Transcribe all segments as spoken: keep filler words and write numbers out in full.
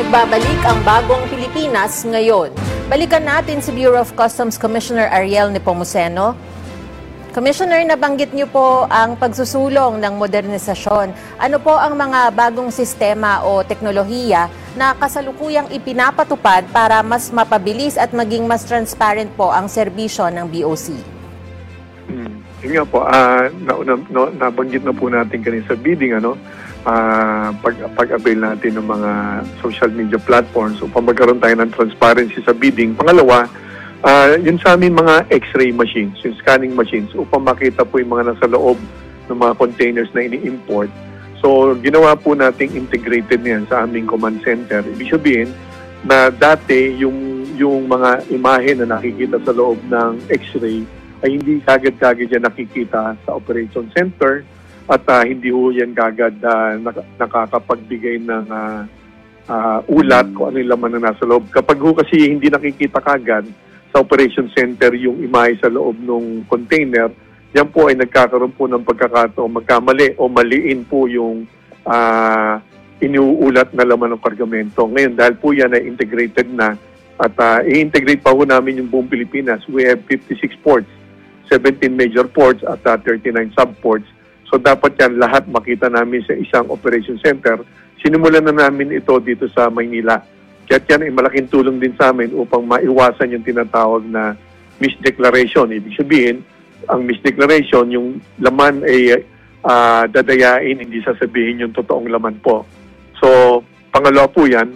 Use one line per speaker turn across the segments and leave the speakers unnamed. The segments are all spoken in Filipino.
nagbabalik ang bagong Pilipinas ngayon. Balikan natin si Bureau of Customs Commissioner Ariel Nepomuceno. Commissioner, nabanggit niyo po ang pagsusulong ng modernisasyon. Ano po ang mga bagong sistema o teknolohiya na kasalukuyang ipinapatupad para mas mapabilis at maging mas transparent po ang serbisyo ng B O C?
Hmm. Yun nga po, uh, na, na, na, nabanggit na po natin kanina sa bidding, ano, uh, pag, pag-avail natin ng mga social media platforms upang magkaroon tayo ng transparency sa bidding. Pangalawa, uh, yun sa amin mga X-ray machines, yung scanning machines, upang makita po yung mga nasa loob ng mga containers na ini-import. So, ginawa po nating integrated niyan sa aming command center. Ibig sabihin na dati yung, yung mga imahe na nakikita sa loob ng X-ray ay hindi kagad-kagad yan nakikita sa operation center at uh, hindi ho yan kagad uh, nak- nakakapagbigay ng uh, uh, ulat kung ano yung laman na nasa loob. Kapag ho kasi hindi nakikita kagad sa operation center yung imahe sa loob ng container, yan po ay nagkakaroon po ng pagkakataon magkamali o maliin po yung uh, iniuulat na laman ng kargamento. Ngayon, dahil po yan ay integrated na at uh, i-integrate pa ho namin yung buong Pilipinas. We have fifty-six ports, seventeen major ports at uh, thirty-nine sub-ports. So dapat yan lahat makita namin sa isang operation center. Sinimulan na namin ito dito sa Maynila. Kaya yan ay malaking tulong din sa amin upang maiwasan yung tinatawag na misdeclaration. Ibig sabihin, ang misdeclaration, yung laman ay uh, dadayain, hindi sasabihin yung totoong laman po. So, pangalawa po yan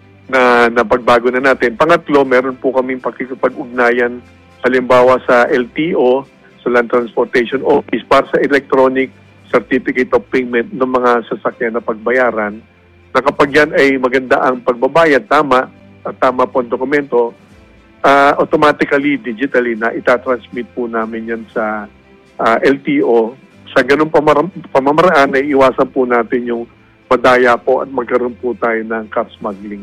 na napagbago na natin. Pangatlo, meron po kaming pakikipag-ugnayan halimbawa sa L T O, sa Land Transportation Office, para sa electronic certificate of payment ng mga sasakyan na pagbayaran, na kapag yan ay maganda ang pagbabayad, tama, at tama po ang dokumento, uh, automatically, digitally na itatransmit po namin yan sa uh, L T O. Sa ganung pamar- pamamaraan, ay iwasan po natin yung madaya po at magkaroon po tayo ng car smuggling.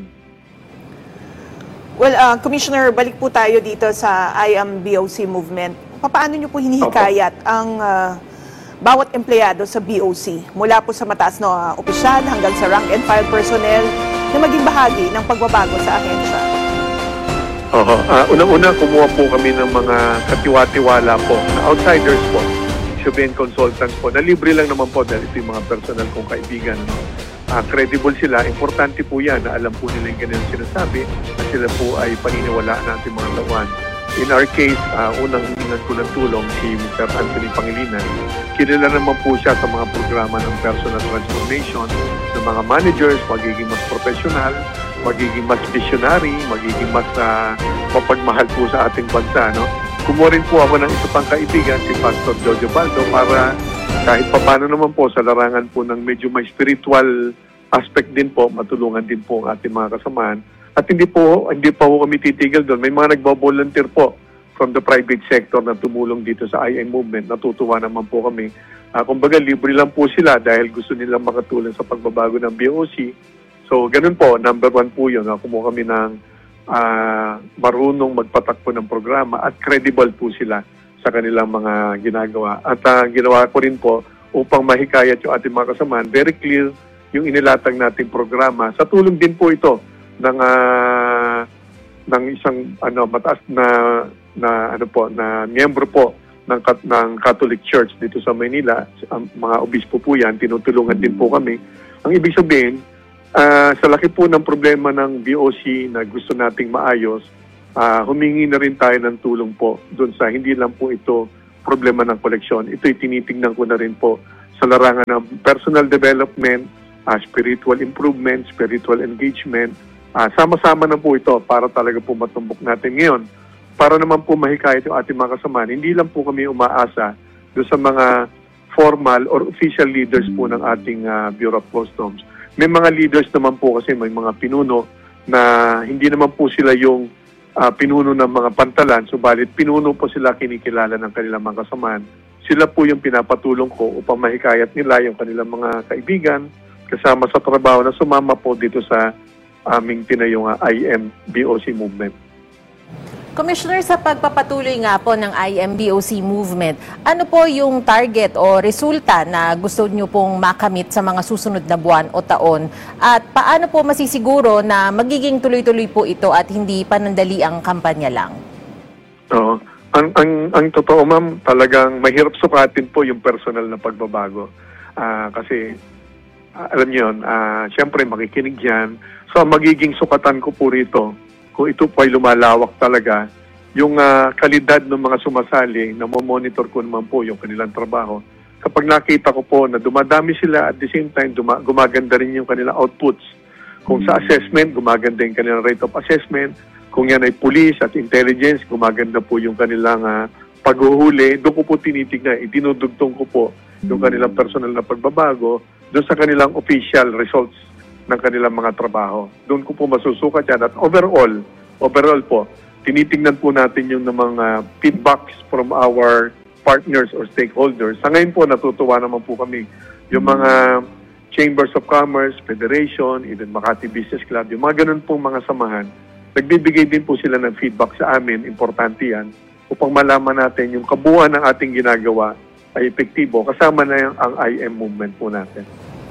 Well, uh, Commissioner, balik po tayo dito sa I Am B O C movement. Paano niyo po hinihikayat Opo. ang uh, bawat empleyado sa B O C, mula po sa mataas na uh, opisyal hanggang sa rank and file personnel, na maging bahagi ng pagbabago sa ahensya?
Oo. Uh, unang-una, kumuha po kami ng mga katiwa-tiwala po, na outsiders po, sabihin consultants po, na libre lang naman po dahil ito yung mga personal kong kaibigan. Uh, credible sila, importante po yan na alam po nila yung ganyan sinasabi at sila po ay paniniwalaan natin mga lawan. In our case, uh, unang hiningan ko ng tulong si Mister Anthony Pangilinan. Kilala naman po siya sa mga programa ng personal transformation ng mga managers, magiging mas professional, magiging mas visionary, magiging mas uh, mapagmahal po sa ating bansa. No? Kumuha rin po ako ng isa pang kaibigan, si Pastor Jojo Baldo, para kahit papano naman po sa larangan po ng medyo may spiritual aspect din po, matulungan din po ang ating mga kasamahan. At hindi po hindi pa po kami titigil doon. May mga nagbo-volunteer po from the private sector na tumulong dito sa I M movement. Natutuwa naman po kami. Uh, kumbaga, libre lang po sila dahil gusto nilang makatulong sa pagbabago ng B O C. So, ganun po. Number one po yun. Uh, kumuha kami ng uh, marunong magpatakbo ng programa at credible po sila sa kanilang mga ginagawa. At uh, ginawa ko rin po upang mahikayat yung ating mga kasamahan. Very clear yung inilatag nating programa. Sa tulong din po ito ng uh, ng isang ano mataas na na ano po na miyembro po ng ng Catholic Church dito sa Maynila. Ang mga obispo po yan, tinutulungan din po kami. Ang ibig sabihin, uh, sa laki po ng problema ng B O C na gusto nating maayos, uh, humingi na rin tayo ng tulong po doon sa hindi lang po ito problema ng koleksyon. Ito'y tinitingnan ko na rin po sa larangan ng personal development, uh, spiritual improvement, spiritual engagement. Uh, sama-sama na po ito para talaga po matumbok natin ngayon. Para naman po mahikayat yung ating mga kasamahan, hindi lang po kami umaasa doon sa mga formal or official leaders po ng ating uh, Bureau of Customs. May mga leaders naman po kasi may mga pinuno na hindi naman po sila yung uh, pinuno ng mga pantalan, subalit pinuno po sila kinikilala ng kanilang mga kasamahan. Sila po yung pinapatulong ko upang mahikayat nila yung kanilang mga kaibigan kasama sa trabaho na sumama po dito sa aming tinayong uh, I M B O C movement.
Commissioner, sa pagpapatuloy nga po ng I M B O C movement, ano po yung target o resulta na gusto nyo pong makamit sa mga susunod na buwan o taon? At paano po masisiguro na magiging tuloy-tuloy po ito at hindi panandali ang kampanya lang?
Oo. Ang, ang, ang totoo, ma'am, talagang mahirap sukatin po yung personal na pagbabago. Uh, kasi, uh, alam niyo yun, uh, siyempre makikinig yan. So, ang magiging sukatan ko po rito, kung ito po ay lumalawak talaga, yung uh, kalidad ng mga sumasali, na monitor ko naman po yung kanilang trabaho. Kapag nakita ko po na dumadami sila at the same time, duma- gumaganda rin yung kanilang outputs. Kung sa assessment, gumaganda yung kanilang rate of assessment. Kung yan ay police at intelligence, gumaganda po yung kanilang uh, paghuhuli. Doon ko po tinitignan, itinudugtong ko po yung kanilang personal na pagbabago doon sa kanilang official results ng kanilang mga trabaho. Doon ko po masusukat yan. At overall, overall po, tinitingnan po natin yung mga feedbacks from our partners or stakeholders. Sa ngayon po, natutuwa naman po kami. Yung mga Chambers of Commerce, Federation, even Makati Business Club, yung mga ganun pong mga samahan, nagbibigay din po sila ng feedback sa amin, importante yan, upang malaman natin yung kabuuan ng ating ginagawa ay epektibo, kasama na yung, ang I M movement po natin.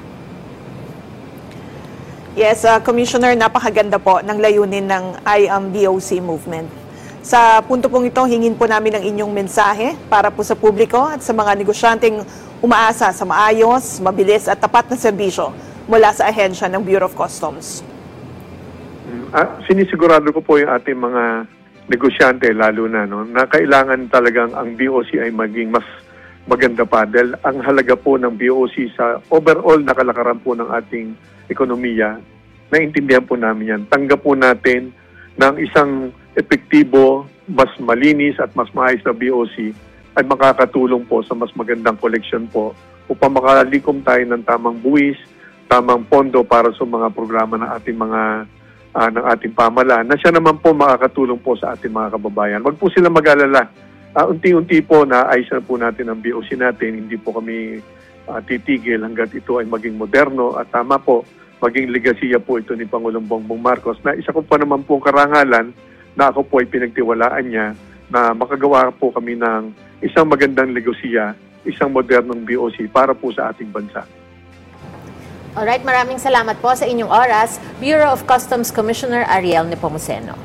Yes, uh, Commissioner, napakaganda po ng layunin ng I M B O C movement. Sa punto pong ito, hingin po namin ang inyong mensahe para po sa publiko at sa mga negosyanteng umaasa sa maayos, mabilis at tapat na serbisyo mula sa ahensya ng Bureau of Customs.
Ah, sinisigurado ko po yung ating mga negosyante, lalo na, no, na kailangan talagang ang B O C ay maging mas maganda pa. Dahil ang halaga po ng B O C sa overall na kalakaran po ng ating ekonomiya, naintindihan po namin yan. Tanggap po natin ng isang epektibo, mas malinis at mas maayos na B O C ay makakatulong po sa mas magandang collection po upang makalikom tayo ng tamang buwis, tamang pondo para sa mga programa ng ating mga uh, ng ating pamahalaan na siya naman po makakatulong po sa ating mga kababayan. Huwag po sila mag-alala. Uh, unti-unti po na ayos na po natin ang B O C natin. Hindi po kami uh, titigil hanggat ito ay maging moderno at tama po, maging legasiya po ito ni Pangulong Bongbong Marcos na isa ko pa naman pong karangalan na ako po ay pinagtiwalaan niya na makagawa po kami ng isang magandang legasiya, isang modernong B O C para po sa ating bansa.
Alright, maraming salamat po sa inyong oras, Bureau of Customs Commissioner Ariel Nepomuceno.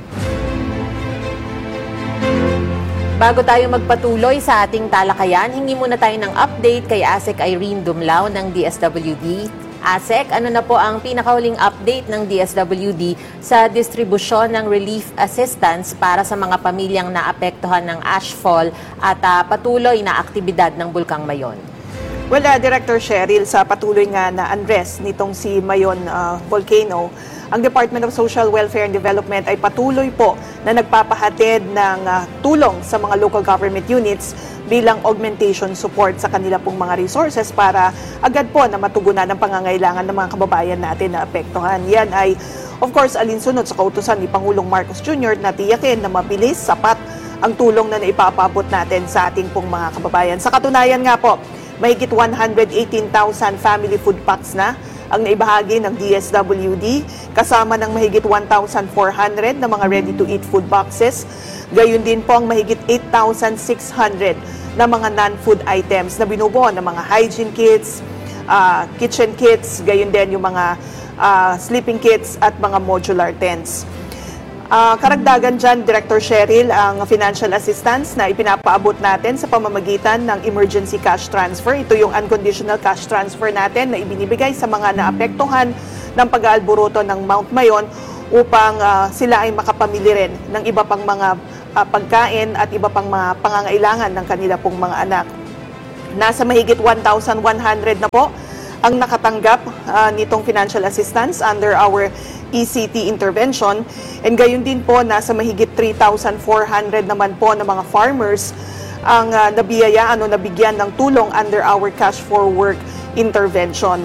Bago tayo magpatuloy sa ating talakayan, hingi muna tayo ng update kay ASEC Irene Dumlao ng D S W D. ASEC, ano na po ang pinakahuling update ng D S W D sa distribusyon ng relief assistance para sa mga pamilyang naapektuhan ng ashfall at uh, patuloy na aktibidad ng Bulkang Mayon?
Well, uh, Director Cheryl, sa patuloy nga na unrest nitong si Mayon uh, Volcano, ang Department of Social Welfare and Development ay patuloy po na nagpapahatid ng uh, tulong sa mga local government units bilang augmentation support sa kanila pong mga resources para agad po na matugunan ang pangangailangan ng mga kababayan natin na apektuhan. Yan ay, of course, alinsunod sa kautusan ni Pangulong Marcos Junior na tiyakin na mabilis, sapat ang tulong na naipapabot natin sa ating pong mga kababayan. Sa katunayan nga po, mahigit one hundred eighteen thousand family food packs na ang naibahagi ng D S W D, kasama ng mahigit one thousand four hundred na mga ready-to-eat food boxes. Gayun din po ang mahigit eight thousand six hundred na mga non-food items na binubuo ng mga hygiene kits, uh, kitchen kits, gayon din yung mga uh, sleeping kits at mga modular tents. Uh, karagdagan dyan, Director Cheryl, ang financial assistance na ipinapaabot natin sa pamamagitan ng emergency cash transfer. Ito yung unconditional cash transfer natin na ibinibigay sa mga naapektuhan ng pag-aalburuto ng Mount Mayon upang uh, sila ay makapamili rin ng iba pang mga uh, pagkain at iba pang mga pangangailangan ng kanila pong mga anak. Nasa mahigit one thousand one hundred na po ang nakatanggap uh, nitong financial assistance under our E C T intervention. And gayon din po, nasa mahigit three thousand four hundred naman po ng mga farmers ang uh, nabiyayaan o nabigyan ng tulong under our Cash for Work intervention.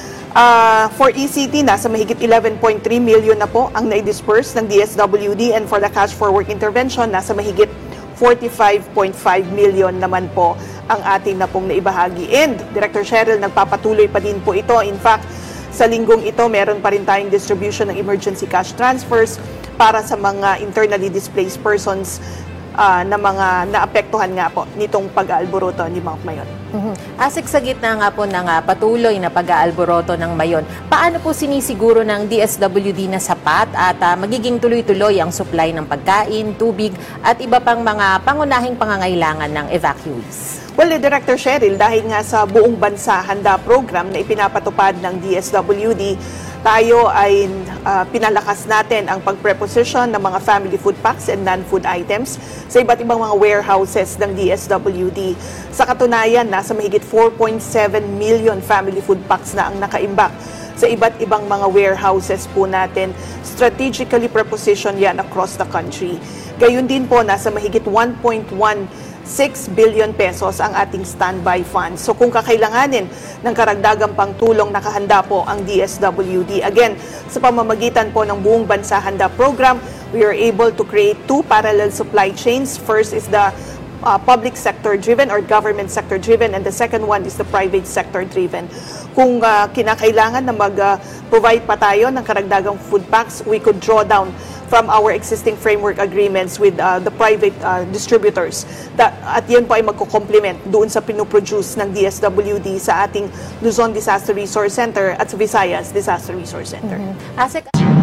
Uh, for E C T, nasa mahigit eleven point three million na po ang na-disperse ng D S W D, and for the Cash for Work intervention, nasa mahigit forty-five point five million naman po ang ating na pong naibahagi. And Director Cheryl, nagpapatuloy pa din po ito. In fact, sa linggong ito, meron pa rin tayong distribution ng emergency cash transfers para sa mga internally displaced persons uh, na mga naapektuhan nga po nitong pag-aalboroto ni Mount Mayon.
Mm-hmm. Asik, sa gitna nga po ng uh, patuloy na pag-aalboroto ng Mayon, paano po sinisiguro ng D S W D na sapat at uh, magiging tuloy-tuloy ang supply ng pagkain, tubig at iba pang mga pangunahing pangangailangan ng evacuees?
Well, eh, Director Cheryl, dahil nga sa buong bansa handa program na ipinapatupad ng D S W D, tayo ay uh, pinalakas natin ang pag-preposition ng mga family food packs and non-food items sa iba't ibang mga warehouses ng D S W D. Sa katunayan, nasa mahigit four point seven million family food packs na ang nakaimbak sa iba't ibang mga warehouses po natin. Strategically preposition yan across the country. Gayun din po, nasa mahigit one point one six billion pesos ang ating standby fund. So kung kakailanganin ng karagdagang pangtulong, nakahanda po ang D S W D. Again, sa pamamagitan po ng buong bansa handa program, we are able to create two parallel supply chains. First is the uh, public sector driven or government sector driven, and the second one is the private sector driven. Kung uh, kinakailangan na mag-provide uh, pa tayo ng karagdagang food packs, we could draw down from our existing framework agreements with uh, the private uh, distributors. That, at yan po ay magko-complement doon sa pinoproduce ng D S W D sa ating Luzon Disaster Resource Center at sa Visayas Disaster Resource Center.
Mm-hmm. Asik,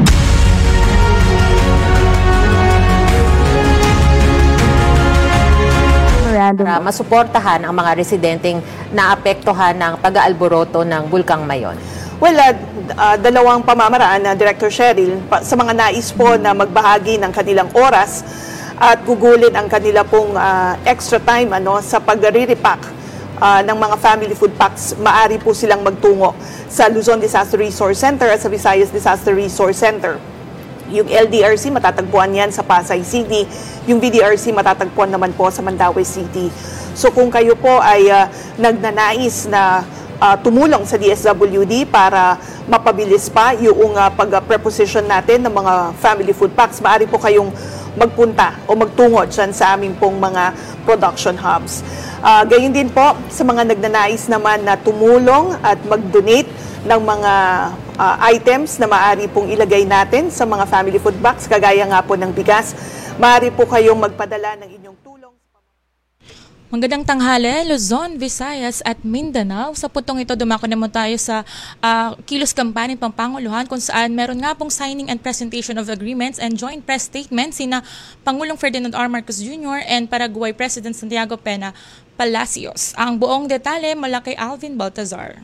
para masuportahan ang mga residenteng naapektuhan ng pag-aalboroto ng Bulkang Mayon?
Well, uh, uh, dalawang pamamaraan na uh, Director Cheryl, pa, sa mga nais po na magbahagi ng kanilang oras at gugulin ang kanila pong uh, extra time ano, sa pag-re-repack uh, ng mga family food packs, maaari po silang magtungo sa Luzon Disaster Resource Center at sa Visayas Disaster Resource Center. Yung L D R C, matatagpuan yan sa Pasay City. Yung V D R C, matatagpuan naman po sa Mandaue City. So kung kayo po ay uh, nagnanais na uh, tumulong sa D S W D para mapabilis pa yung uh, pag-preposition natin ng mga family food packs, maaari po kayong magpunta o magtungo dyan sa aming pong mga production hubs. Uh, gayon din po sa mga nagnanais naman na tumulong at mag-donate ng mga uh, items na maaari pong ilagay natin sa mga family food packs, kagaya nga po ng bigas, maaari po kayong magpadala ng inyong tulong.
Magandang tanghali, Luzon, Visayas at Mindanao. Sa putong ito, dumako naman tayo sa uh, Kilos Kampanin Pampanguluhan, kung saan meron nga pong signing and presentation of agreements and joint press statements sina Pangulong Ferdinand R. Marcos Junior and Paraguay President Santiago Peña Palacios. Ang buong detalye mula kay Alvin Baltazar.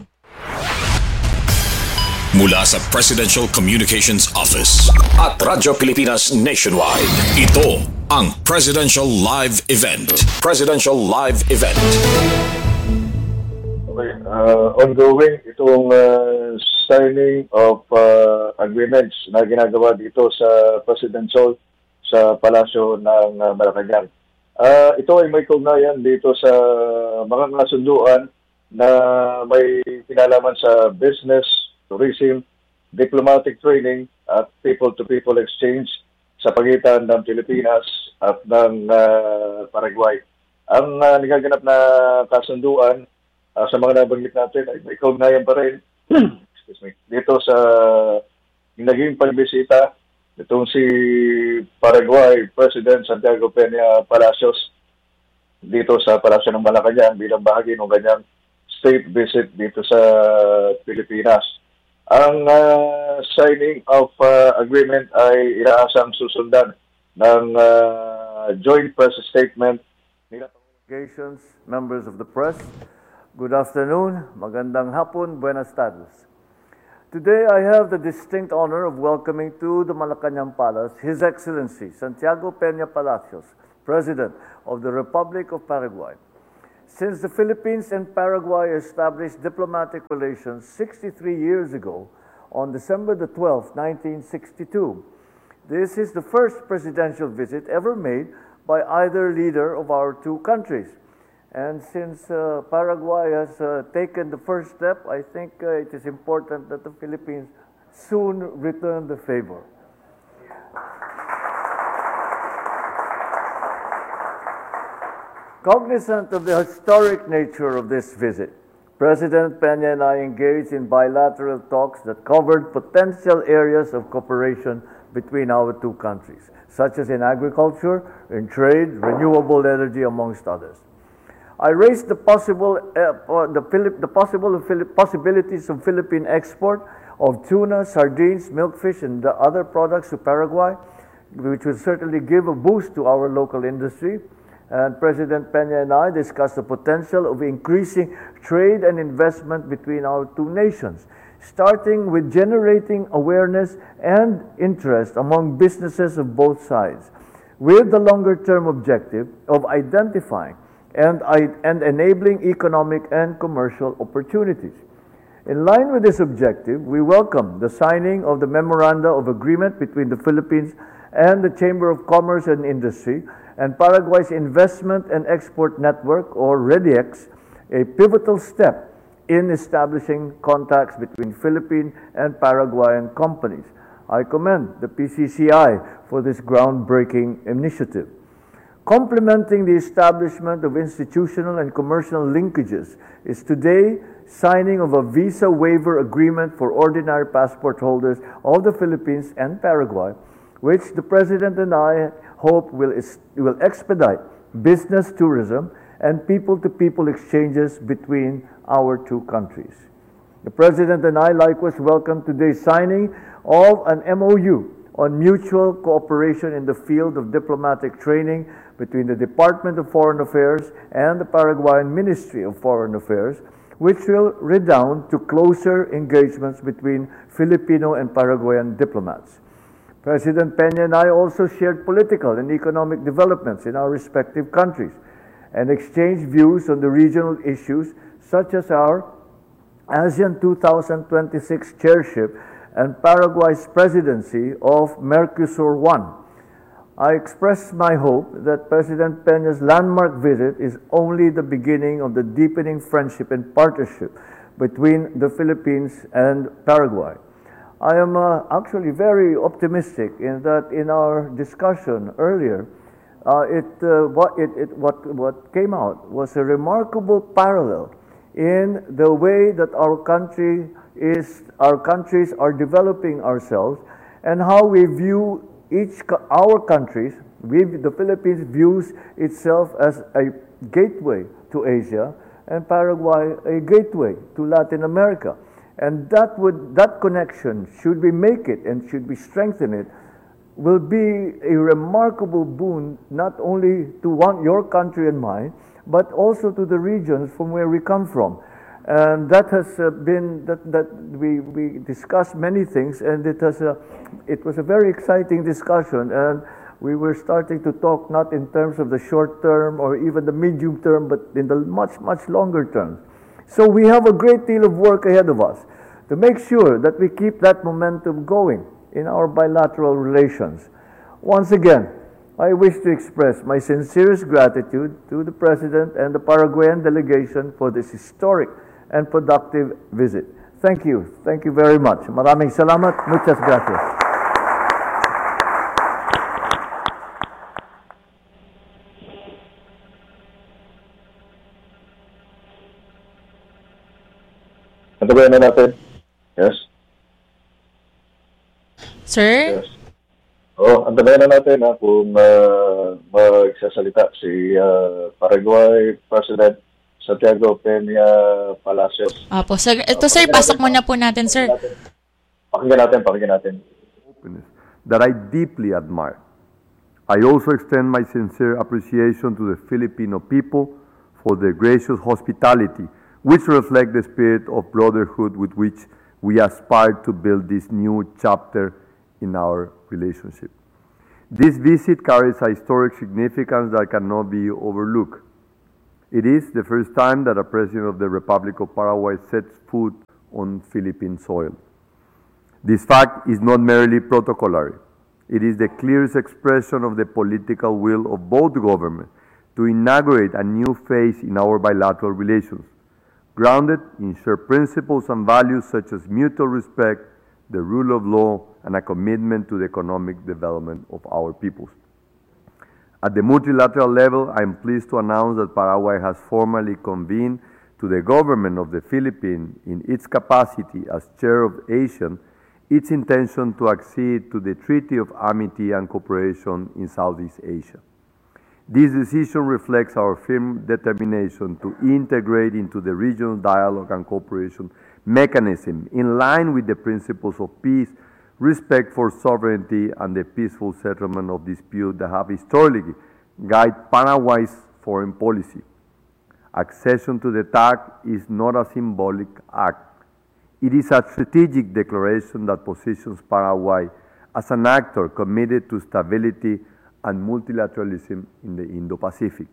Mula sa Presidential Communications Office at Radyo Pilipinas Nationwide, ito ang Presidential Live Event. Presidential Live Event.
Okay, uh, ongoing itong uh, signing of uh, agreements na ginagawa dito sa Presidential sa Palasyo ng uh, Malacanang. Uh, ito ay may kaugnayan dito sa mga kasunduan na may kinalaman sa business, tourism, diplomatic training at people-to-people exchange sa pagitan ng Pilipinas at ng uh, Paraguay. Ang uh, nagaganap na kasunduan uh, sa mga nabanggit natin ay may kaugnayan pa rin excuse me, dito sa naging pagbisita itong si Paraguay President Santiago Peña Palacios dito sa Palasyo ng Malacanang bilang bahagi ng kanyang state visit dito sa Pilipinas. Ang uh, signing of uh, agreement ay inaasang susundan ng uh, joint press statement nila.
Delegations, members of the press, good afternoon, magandang hapon, buenas tardes. Today I have the distinct honor of welcoming to the Malacanang Palace His Excellency Santiago Peña Palacios, President of the Republic of Paraguay. Since the Philippines and Paraguay established diplomatic relations sixty-three years ago, on December the twelfth, nineteen sixty-two, this is the first presidential visit ever made by either leader of our two countries. And since uh, Paraguay has uh, taken the first step, I think uh, it is important that the Philippines soon return the favor. Cognizant of the historic nature of this visit, President Peña and I engaged in bilateral talks that covered potential areas of cooperation between our two countries, such as in agriculture, in trade, renewable energy, amongst others. I raised the possible, uh, the, Philip, the possible possibilities of Philippine export of tuna, sardines, milkfish, and the other products to Paraguay, which will certainly give a boost to our local industry. And President Peña and I discussed the potential of increasing trade and investment between our two nations, starting with generating awareness and interest among businesses of both sides, with the longer-term objective of identifying and, and enabling economic and commercial opportunities. In line with this objective, we welcome the signing of the Memoranda of Agreement between the Philippines and the Chamber of Commerce and Industry and Paraguay's Investment and Export Network, or REDIEX, a pivotal step in establishing contacts between Philippine and Paraguayan companies. I commend the P C C I for this groundbreaking initiative. Complementing the establishment of institutional and commercial linkages is today signing of a visa waiver agreement for ordinary passport holders of the Philippines and Paraguay, which the President and I hope will, will expedite business tourism and people-to-people exchanges between our two countries. The President and I likewise welcome today's signing of an M O U on mutual cooperation in the field of diplomatic training between the Department of Foreign Affairs and the Paraguayan Ministry of Foreign Affairs, which will redound to closer engagements between Filipino and Paraguayan diplomats. President Peña and I also shared political and economic developments in our respective countries and exchanged views on the regional issues such as our ASEAN two thousand twenty-six chairship and Paraguay's presidency of Mercosur one. I express my hope that President Peña's landmark visit is only the beginning of the deepening friendship and partnership between the Philippines and Paraguay. I am uh, actually very optimistic in that in our discussion earlier, uh, it, uh, what, it, it, what, what came out was a remarkable parallel in the way that our country is, our countries are developing ourselves and how we view each, our countries, we, the Philippines views itself as a gateway to Asia and Paraguay a gateway to Latin America. And that would, that connection, should we make it and should we strengthen it, will be a remarkable boon not only to one, your country and mine, but also to the regions from where we come from. And that has uh, been, that, that we, we discussed many things, and it, has a, it was a very exciting discussion. And we were starting to talk not in terms of the short term or even the medium term, but in the much, much longer term. So we have a great deal of work ahead of us to make sure that we keep that momentum going in our bilateral relations. Once again, I wish to express my sincerest gratitude to the President and the Paraguayan delegation for this historic and productive visit. Thank you. Thank you very much. Maraming salamat. Muchas gracias.
Antabayan na natin. Yes?
Sir?
Yes. Oo, antabayan na natin ha, kung uh, magsasalita si uh, Paraguay President Santiago Peña Palacios.
Apo, sir. Ito, sir, pasok muna po natin, sir.
Pakinggan natin, pakinggan natin.
That I deeply admire. I also extend my sincere appreciation to the Filipino people for their gracious hospitality, which reflect the spirit of brotherhood with which we aspire to build this new chapter in our relationship. This visit carries a historic significance that cannot be overlooked. It is the first time that a president of the Republic of Paraguay sets foot on Philippine soil. This fact is not merely protocolary. It is the clearest expression of the political will of both governments to inaugurate a new phase in our bilateral relations, grounded in shared principles and values such as mutual respect, the rule of law, and a commitment to the economic development of our peoples. At the multilateral level, I am pleased to announce that Paraguay has formally convened to the government of the Philippines in its capacity as chair of ASEAN its intention to accede to the Treaty of Amity and Cooperation in Southeast Asia. This decision reflects our firm determination to integrate into the regional dialogue and cooperation mechanism in line with the principles of peace, respect for sovereignty, and the peaceful settlement of disputes that have historically guided Paraguay's foreign policy. Accession to the T A C is not a symbolic act. It is a strategic declaration that positions Paraguay as an actor committed to stability and multilateralism in the Indo-Pacific.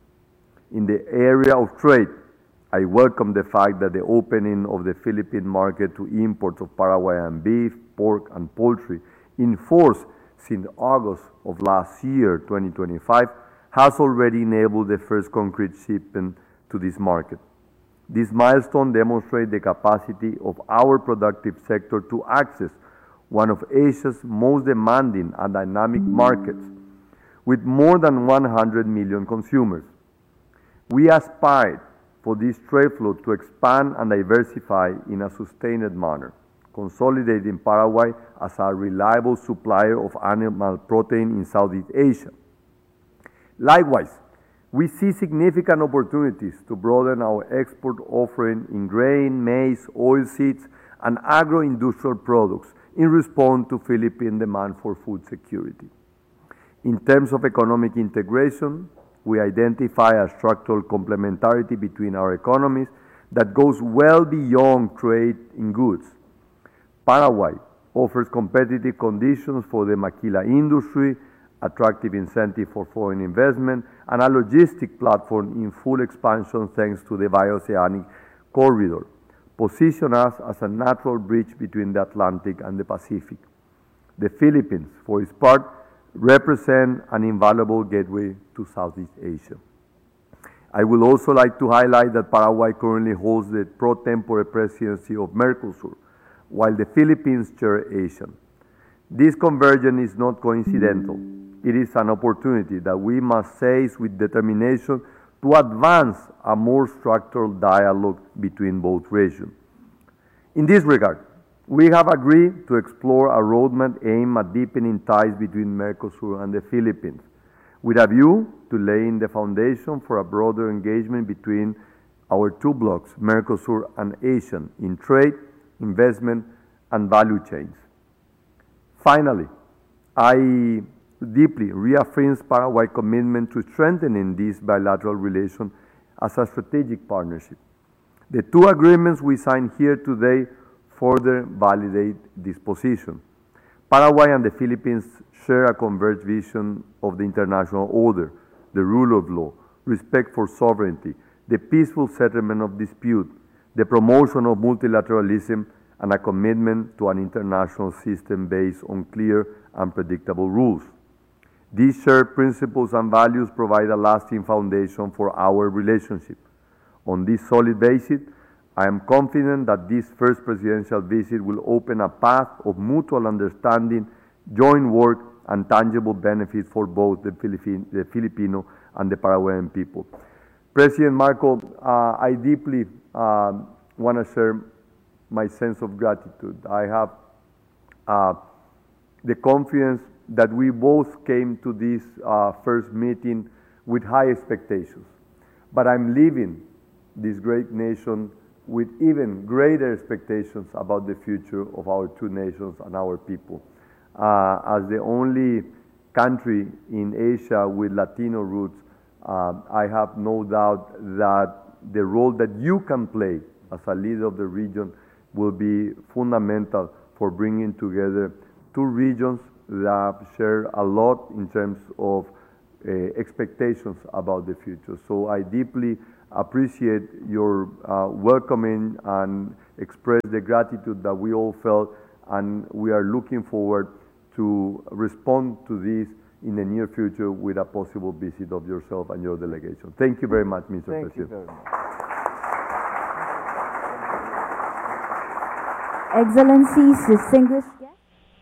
In the area of trade, I welcome the fact that the opening of the Philippine market to imports of Paraguayan beef, pork, and poultry in force since August of last year, twenty twenty-five, has already enabled the first concrete shipment to this market. This milestone demonstrates the capacity of our productive sector to access one of Asia's most demanding and dynamic markets, with more than one hundred million consumers. We aspire for this trade flow to expand and diversify in a sustained manner, consolidating Paraguay as a reliable supplier of animal protein in Southeast Asia. Likewise, we see significant opportunities to broaden our export offering in grain, maize, oilseeds, and agro-industrial products in response to Philippine demand for food security. In terms of economic integration, we identify a structural complementarity between our economies that goes well beyond trade in goods. Paraguay offers competitive conditions for the maquila industry, attractive incentive for foreign investment, and a logistic platform in full expansion thanks to the Bioceanic Corridor, position us as a natural bridge between the Atlantic and the Pacific. The Philippines, for its part, represent an invaluable gateway to Southeast Asia. I would also like to highlight that Paraguay currently holds the pro tempore presidency of Mercosur, while the Philippines chair ASEAN. This convergence is not coincidental. It is an opportunity that we must seize with determination to advance a more structured dialogue between both regions. In this regard, we have agreed to explore a roadmap aimed at deepening ties between Mercosur and the Philippines, with a view to laying the foundation for a broader engagement between our two blocs, Mercosur and ASEAN, in trade, investment, and value chains. Finally, I deeply reaffirm Paraguay's commitment to strengthening this bilateral relation as a strategic partnership. The two agreements we signed here today further validate this position. Paraguay and the Philippines share a converged vision of the international order, the rule of law, respect for sovereignty, the peaceful settlement of dispute, the promotion of multilateralism, and a commitment to an international system based on clear and predictable rules. These shared principles and values provide a lasting foundation for our relationship. On this solid basis, I am confident that this first presidential visit will open a path of mutual understanding, joint work, and tangible benefits for both the, Philippine, the Filipino and the Paraguayan people. President Marco, uh, I deeply uh, want to share my sense of gratitude. I have uh, the confidence that we both came to this uh, first meeting with high expectations. But I'm leaving this great nation with even greater expectations about the future of our two nations and our people. Uh, as the only country in Asia with Latino roots, uh, I have no doubt that the role that you can play as a leader of the region will be fundamental for bringing together two regions that share a lot in terms of uh, expectations about the future. So I deeply appreciate your uh, welcoming and express the gratitude that we all felt, and we are looking forward to respond to this in the near future with a possible visit of yourself and your delegation. Thank you very much, Mister
Thank
President.
you very much.
Excellencies, distinguished guests.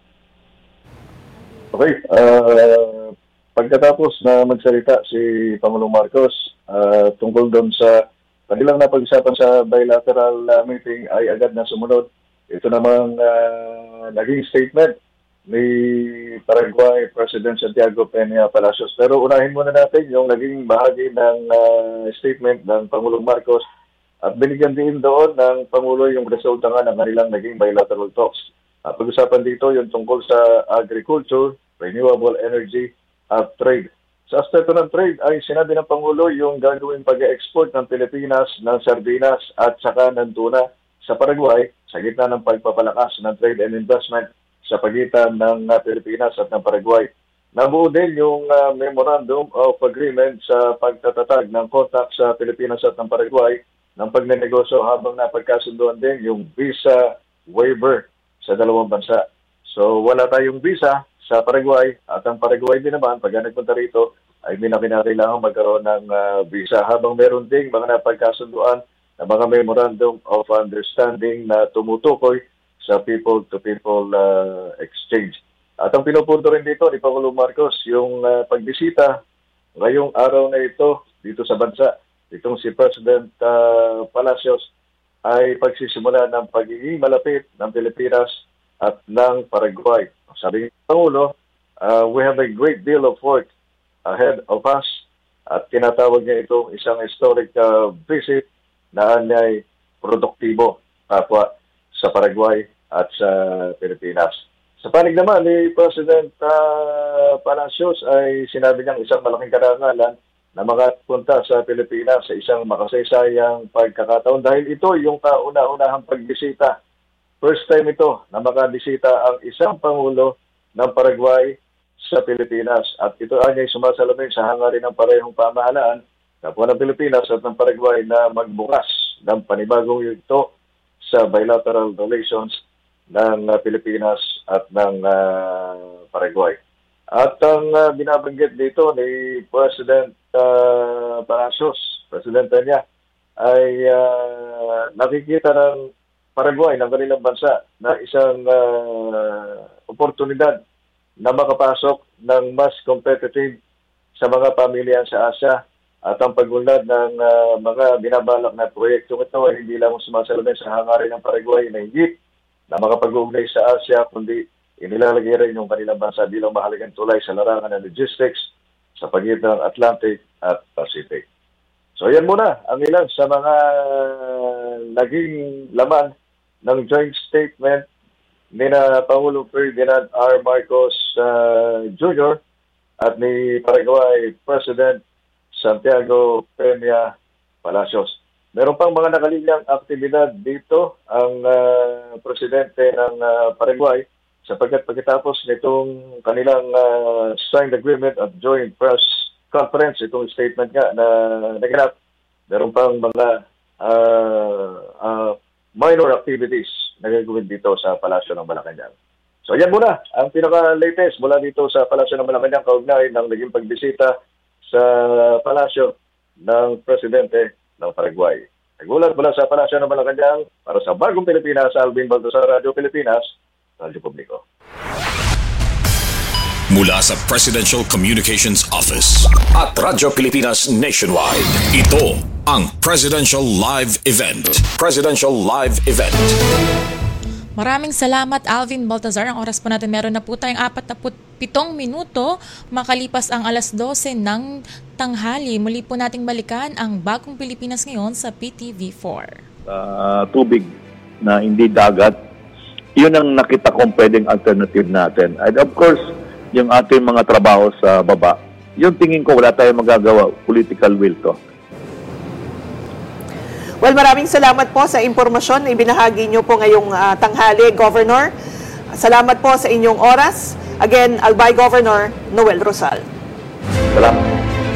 Okay. Uh, pagkatapos na magsalita si Pangulong Marcos uh, tungkol doon sa kanilang napag-usapan sa bilateral uh, meeting, ay agad na sumunod ito namang uh, naging statement ni Paraguay President Santiago Peña Palacios. Pero unahin muna natin yung naging bahagi ng uh, statement ng Pangulong Marcos at binigyan din doon ng Pangulo yung resulta nga ng kanilang naging bilateral talks. Uh, pag-usapan dito yung tungkol sa agriculture, renewable energy at trade. Sa aspekto ng trade ay sinabi ng Pangulo yung gagawing pag-export ng Pilipinas ng sardinas at saka ng tuna sa Paraguay sa gitna ng pagpapalakas ng trade and investment sa pagitan ng uh, Pilipinas at ng Paraguay. Nabuo din yung uh, Memorandum of Agreement sa pagtatatag ng contact sa Pilipinas at ng Paraguay ng pagnenegosyo habang napagkasunduan din yung visa waiver sa dalawang bansa. So wala tayong visa sa Paraguay at ang Paraguay din naman pag nagpunta rito ay hindi na kinakailangan magkaroon ng uh, visa habang meron ding mga napagkasunduan na mga Memorandum of Understanding na tumutukoy sa people-to-people uh, exchange. At ang pinupunto rin dito ni Pangulong Marcos, yung uh, pagbisita ngayong araw na ito dito sa bansa, itong si President uh, Palacios ay pagsisimula ng pagiging malapit ng Pilipinas at ng Paraguay. Sabi ng Pangulo, uh, we have a great deal of work ahead of us at tinatawag niya ito isang historic uh, visit na ay produktibo kapwa sa Paraguay at sa Pilipinas. Sa panig naman ni President uh, Palacios ay sinabi niyang isang malaking karangalan na makapunta sa Pilipinas sa isang makasaysayang pagkakataon dahil ito yung kauna-unahang pagbisita. First time ito na makabisita ang isang Pangulo ng Paraguay sa Pilipinas at ito ay sumasalamin sa hangarin ng parehong pamahalaan kapwa ng Pilipinas at ng Paraguay na magbukas ng panibagong yugto sa bilateral relations ng uh, Pilipinas at ng uh, Paraguay. At ang uh, binabanggit dito ni President uh, Palacios, Presidente niya, ay uh, nakikita ng Paraguay, ng kanilang bansa, na isang uh, oportunidad na makapasok ng mas competitive sa mga pamilya sa Asia at ang pagunlad ng uh, mga binabalak na proyektong ito ay hindi lang sumasalamin sa hangarin ng Paraguay na higit na makapag-uugnay sa Asia, kundi inilalagay rin yung kanilang bansa bilang mahalagang tulay sa larangan ng logistics sa pagitan ng Atlantic at Pacific. So yan muna ang ilan sa mga naging laman ng joint statement ni na Pangulo Ferdinand R. Marcos uh, Junior at ni Paraguay President Santiago Peña Palacios. Meron pang mga nakalinyang aktibidad dito ang uh, presidente ng uh, Paraguay sapagkat pagkatapos nitong kanilang uh, signed agreement at joint press conference, itong statement nga na naganap, meron pang mga uh, uh, minor activities na gagawin dito sa Palasyo ng Malacanang. So yan muna ang pinaka-latest mula dito sa Palasyo ng Malacanang kaugnay ng naging pagbisita sa Palasyo ng Presidente ng Paraguay. Nagulat mula sa Palasyo ng Malacanang para sa Bagong Pilipinas, Alvin Baltazar, Radio Pilipinas, Radyo Publiko.
Mula sa Presidential Communications Office at Radyo Pilipinas Nationwide, ito ang Presidential Live Event. Presidential Live Event.
Maraming salamat, Alvin Baltazar. Ang oras po natin, meron na po tayong apat na pitong minuto makalipas ang alas dose ng tanghali. Muli po nating balikan ang Bagong Pilipinas ngayon sa P T V four.
Uh, tubig na hindi dagat, yun ang nakita kong pwedeng alternative natin. And of course, yung ating mga trabaho sa baba, yung tingin ko wala tayong magagawa, political will to.
Well, maraming salamat po sa impormasyon na ibinahagi nyo po ngayong uh, tanghali, Governor. Salamat po sa inyong oras. Again, Albay Governor Noel Rosal.
Salamat.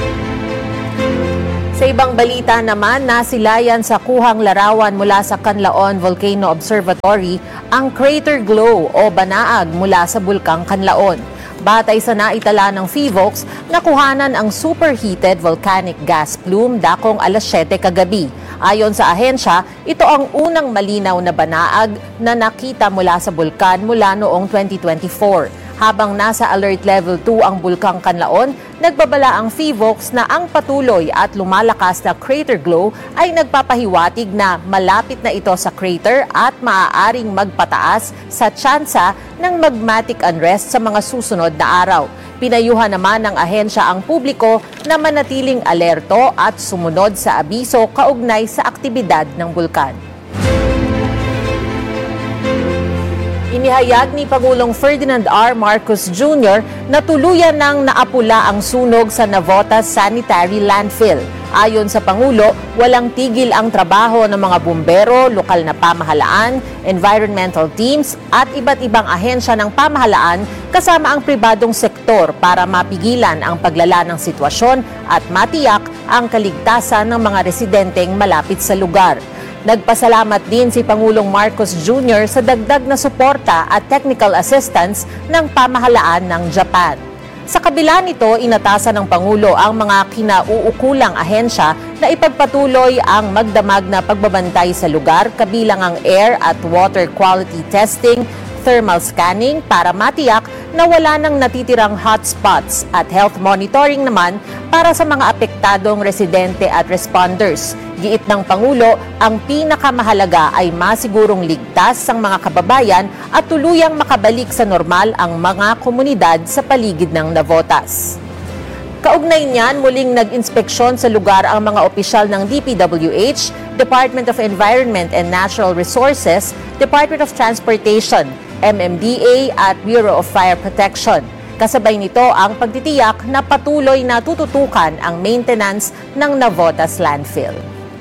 Sa ibang balita naman, nasilayan sa kuhang larawan mula sa Canlaon Volcano Observatory ang crater glow o banaag mula sa bulkang Canlaon. Batay sa naitala ng PHIVOLCS, nakuhanan ang superheated volcanic gas plume dakong alas siyete kagabi. Ayon sa ahensya, ito ang unang malinaw na banaag na nakita mula sa bulkan mula noong twenty twenty-four. Habang nasa alert level two ang Bulkang Kanlaon, nagbabala ang PHIVOLCS na ang patuloy at lumalakas na crater glow ay nagpapahiwatig na malapit na ito sa crater at maaaring magpataas sa tsansa ng magmatic unrest sa mga susunod na araw. Pinayuhan naman ng ahensya ang publiko na manatiling alerto at sumunod sa abiso kaugnay sa aktibidad ng bulkan. Inihayag ni Pangulong Ferdinand R. Marcos Junior na tuluyan ng naapula ang sunog sa Navotas Sanitary Landfill. Ayon sa Pangulo, walang tigil ang trabaho ng mga bumbero, lokal na pamahalaan, environmental teams at iba't ibang ahensya ng pamahalaan kasama ang pribadong sektor para mapigilan ang paglala ng sitwasyon at matiyak ang kaligtasan ng mga residenteng malapit sa lugar. Nagpasalamat din si Pangulong Marcos Junior sa dagdag na suporta at technical assistance ng pamahalaan ng Japan. Sa kabila nito, inatasan ng Pangulo ang mga kinauukulang ahensya na ipagpatuloy ang magdamag na pagbabantay sa lugar kabilang ang air at water quality testing, thermal scanning para matiyak na wala nang natitirang hotspots at health monitoring naman para sa mga apektadong residente at responders. Giit ng Pangulo, ang pinakamahalaga ay masigurong ligtas ang mga kababayan at tuluyang makabalik sa normal ang mga komunidad sa paligid ng Navotas. Kaugnay niyan, muling nag-inspeksyon sa lugar ang mga opisyal ng D P W H, Department of Environment and Natural Resources, Department of Transportation, M M D A at Bureau of Fire Protection. Kasabay nito ang pagtitiyak na patuloy na tututukan ang maintenance ng Navotas Landfill.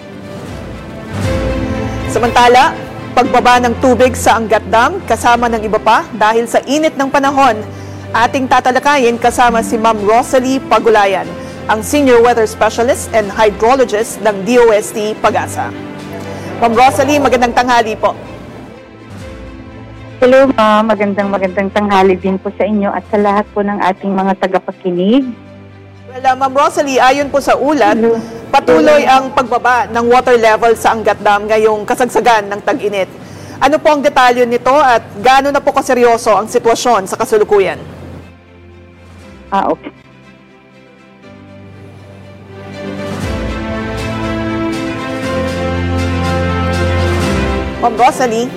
Samantala, pagbaba ng tubig sa Angat Dam kasama ng iba pa dahil sa init ng panahon, ating tatalakayin kasama si Ma'am Rosalie Pagulayan, ang Senior Weather Specialist and Hydrologist ng D O S T Pag-asa. Ma'am Rosalie, magandang tanghali po.
Hello ma'am, magandang magandang tanghali din po sa inyo at sa lahat po ng ating mga tagapakinig.
Well, uh, Ma'am Rosalie, ayon po sa ulat, Hello. patuloy Hello. ang pagbaba ng water level sa Angat Dam ngayong kasagsagan ng tag-init. Ano po ang detalye nito at gaano na po kaseryoso ang sitwasyon sa kasalukuyan?
Ah, okay.
Ma'am Rosalie?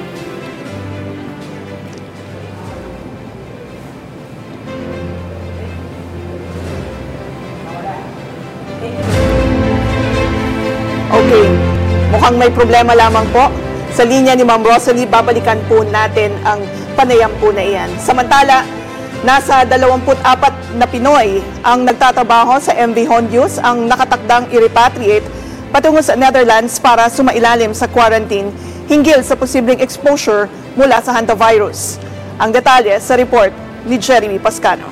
Okay, mukhang may problema lamang po. Sa linya ni Ma'am Rosalie, babalikan po natin ang panayam po na iyan. Samantala, nasa dalawampu't apat na Pinoy ang nagtatrabaho sa M V Hondius ang nakatakdang i-repatriate patungo sa Netherlands para sumailalim sa quarantine hinggil sa posibleng exposure mula sa hantavirus. Ang detalye sa report ni Jeremy Pascano.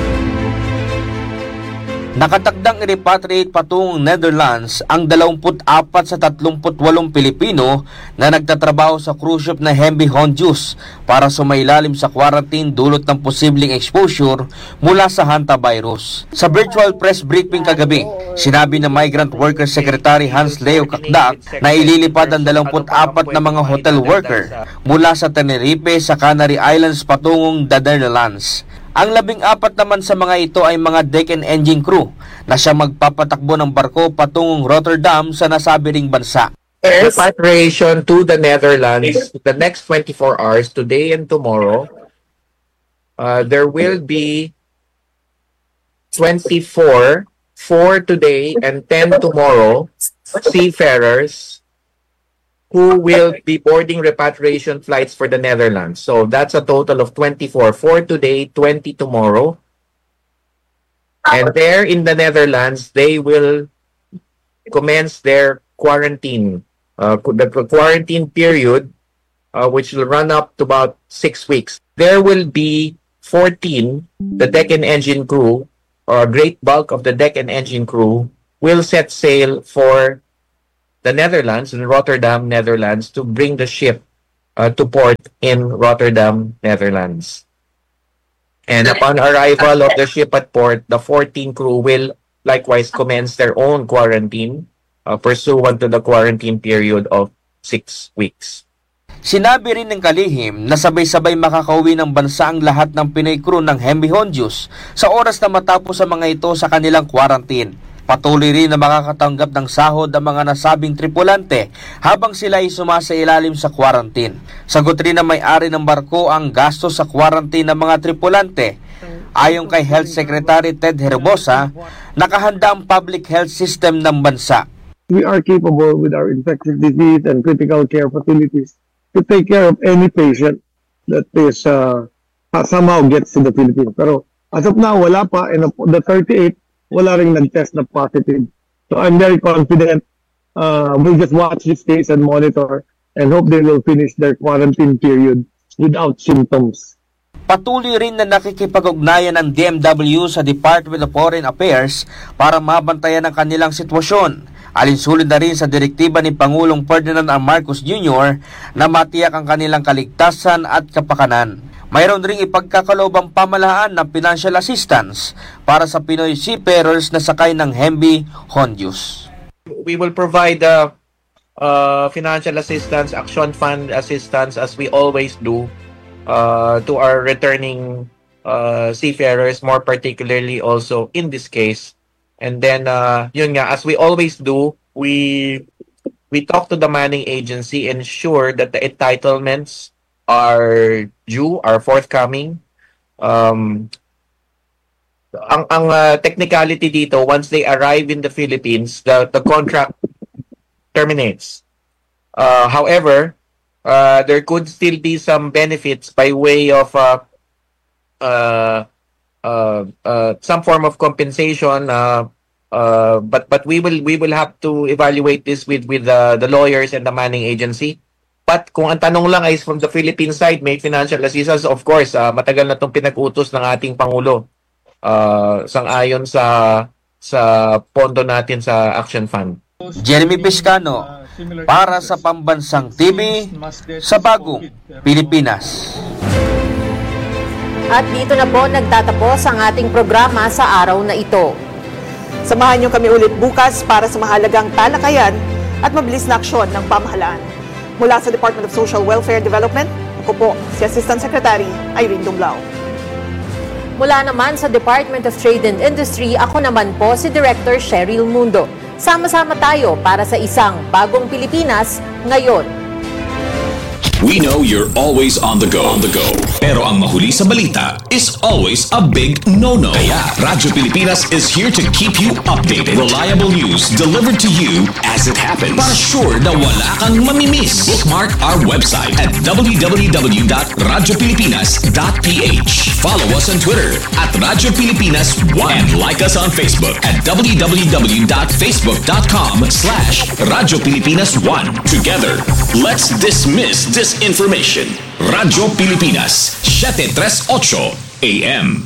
Nakatakdang i-repatriate patungong Netherlands ang dalawampu't apat sa tatlumput walong Pilipino na nagtatrabaho sa cruise ship na M V Hondius para sumailalim sa quarantine dulot ng posibleng exposure mula sa hantavirus. Sa virtual press briefing kagabi, sinabi ng Migrant Workers Secretary Hans Leo Kakdak na ililipad ang dalawampu't apat na mga hotel worker mula sa Tenerife sa Canary Islands patungong the Netherlands. Ang labing apat naman sa mga ito ay mga deck and engine crew na siya magpapatakbo ng barko patungong Rotterdam sa nasabi ring bansa.
Repatriation to the Netherlands the next twenty-four hours, today and tomorrow. Uh, there will be twenty-four, four today and ten tomorrow, seafarers who will be boarding repatriation flights for the Netherlands. So that's a total of twenty-four. four today, twenty tomorrow. And there in the Netherlands, they will commence their quarantine. Uh, the quarantine period, uh, which will run up to about six weeks. There will be fourteen, the deck and engine crew, or a great bulk of the deck and engine crew, will set sail for the Netherlands, in Rotterdam, Netherlands, to bring the ship uh, to port in Rotterdam, Netherlands. And upon arrival of the ship at port, the fourteen crew will likewise commence their own quarantine uh, pursuant to the quarantine period of six weeks.
Sinabi rin ng kalihim na sabay-sabay makakauwi ng bansa ang lahat ng Pinoy crew ng Hemby Honjus sa oras na matapos ang mga ito sa kanilang quarantine. Patuloy rin na makakatanggap ng sahod ang mga nasabing tripulante habang sila ay sumasailalim sa quarantine. Sagot rin na may-ari ng barko ang gasto sa quarantine ng mga tripulante. Ayon kay Health Secretary Ted Herbosa, nakahanda ang public health system ng bansa.
We are capable with our infectious disease and critical care facilities to take care of any patient that is uh, somehow gets to the Philippines. Pero as of now, wala pa. And the thirty-eight, wala ring nag-test na positive. So I'm very confident. Uh, we'll just watch this case and monitor and hope they will finish their quarantine period without symptoms.
Patuloy rin na nakikipag-ugnayan ng D M W sa Department of Foreign Affairs para mabantayan ang kanilang sitwasyon. Alinsulod na rin sa direktiba ni Pangulong Ferdinand R. Marcos Junior na matiyak ang kanilang kaligtasan at kapakanan. Mayroon ring ipagkakaloob ang pamahalaan ng financial assistance para sa Pinoy seafarers na sakay ng Hemby Honjus.
We will provide uh, uh, financial assistance, action fund assistance as we always do uh, to our returning uh, seafarers, more particularly also in this case. And then, uh, yun nga, as we always do, we we talk to the manning agency, ensure that the entitlements are due, are forthcoming. Um, ang ang uh, technicality dito, once they arrive in the Philippines, the, the contract terminates. Uh, however, uh, there could still be some benefits by way of uh, uh, uh, uh, some form of compensation. Uh, uh, but but we will we will have to evaluate this with with uh, the lawyers and the manning agency. But kung ang tanong lang ay from the Philippine side, may financial assistance, of course, uh, matagal na itong pinag-utos ng ating Pangulo uh, sang-ayon sa sa pondo natin sa Action Fund.
Jeremy Pescano, para sa Pambansang T V, sa Bagong Pilipinas.
At dito na po nagtatapos ang ating programa sa araw na ito.
Samahan niyo kami ulit bukas para sa mahalagang talakayan at mabilis na aksyon ng pamahalaan. Mula sa Department of Social Welfare and Development, ako po si Assistant Secretary Irene Dumlao.
Mula naman sa Department of Trade and Industry, ako naman po si Director Cheryl Mundo. Sama-sama tayo para sa isang bagong Pilipinas ngayon.
We know you're always on the go. On the go. Pero ang mahuli sa balita is always a big no-no. Kaya Radyo Pilipinas is here to keep you updated. Reliable news delivered to you as it happens. Para sure na wala kang mamimiss. Bookmark our website at w w w dot radyo pilipinas dot p h. Follow us on Twitter at Radyo Pilipinas one and like us on Facebook at w w w dot facebook dot com slash Radyo Pilipinas one. Together, let's dismiss this information. Radyo Pilipinas, seven thirty-eight A M.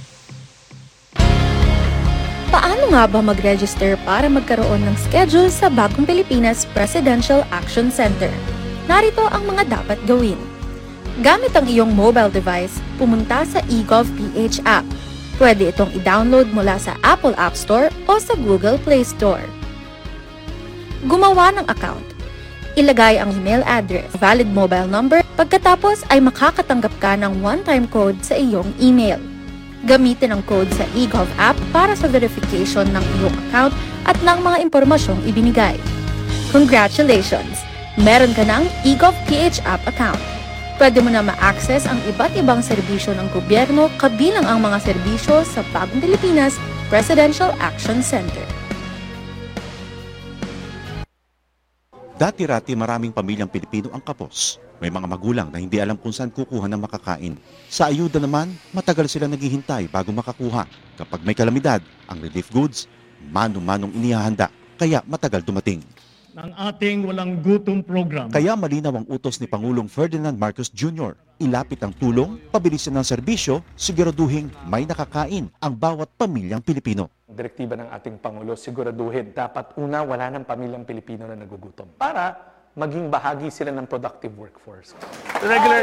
Paano nga ba mag-register para magkaroon ng schedule sa Bagong Pilipinas Presidential Action Center? Narito ang mga dapat gawin. Gamit ang iyong mobile device, pumunta sa eGovPH app. Pwede itong i-download mula sa Apple App Store o sa Google Play Store. Gumawa ng account. Ilagay ang email address, valid mobile number, pagkatapos ay makakatanggap ka ng one-time code sa iyong email. Gamitin ang code sa eGov app para sa verification ng iyong account at ng mga impormasyong ibinigay. Congratulations! Meron ka ng eGovPH app account. Pwede mo na ma-access ang iba't ibang serbisyo ng gobyerno kabilang ang mga serbisyo sa Bagong Pilipinas Presidential Action Center.
Dati-rati maraming pamilyang Pilipino ang kapos. May mga magulang na hindi alam kung saan kukuha ng makakain. Sa ayuda naman, matagal sila naghihintay bago makakuha. Kapag may kalamidad, ang relief goods, mano-manong inihahanda, kaya matagal dumating.
Ng ating walang gutom program.
Kaya malinaw ang utos ni Pangulong Ferdinand Marcos Junior Ilapit ang tulong, pabilisin ang serbisyo, siguraduhin may nakakain ang bawat pamilyang Pilipino.
Direktiba ng ating Pangulo, siguraduhin dapat una wala ng pamilyang Pilipino na nagugutom para maging bahagi sila ng productive workforce. Regular